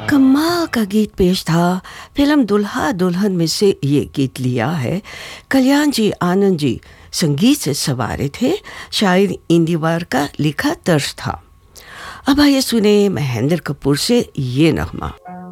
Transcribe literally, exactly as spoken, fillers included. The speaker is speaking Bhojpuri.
कमाल का गीत पेश था। फिल्म दुल्हा दुल्हन में से ये गीत लिया है। कल्याण जी आनंद जी संगीत से सवारे थे। शायर इंदिवर का लिखा तर्ज था। अब आइए सुने महेंद्र कपूर से ये नगमा।